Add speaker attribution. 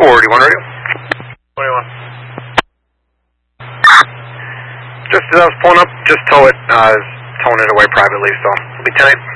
Speaker 1: 41 radio.
Speaker 2: 21.
Speaker 1: Just as I was pulling up, just tow it. Towing it away privately, so it'll be tonight.